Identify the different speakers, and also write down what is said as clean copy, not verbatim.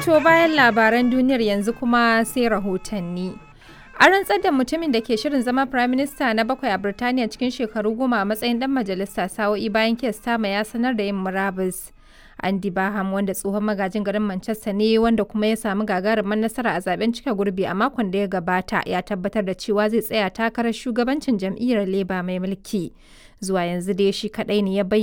Speaker 1: To bayan labaran duniyar yanzu kuma sai rahotanni. An rantsar da mutumin da ke shirin zama Prime Minister na 7 a Birtaniya cikin shekaru 10 a matsayin dan majalisa sa'o'i bayan Keir Starmer ya sanar da yin murabus. Andy Barham wanda tsohon magajin garin Manchester ne wanda kuma ya samu gagarumar nasara a zaben cika gurbi a makon da ya gabata ya tabbatar da cewa zai tsaya takarar shugabancin jam'iyyar Labour mai mulki. Zuwa yanzu dai shi kadai ne ya bayyana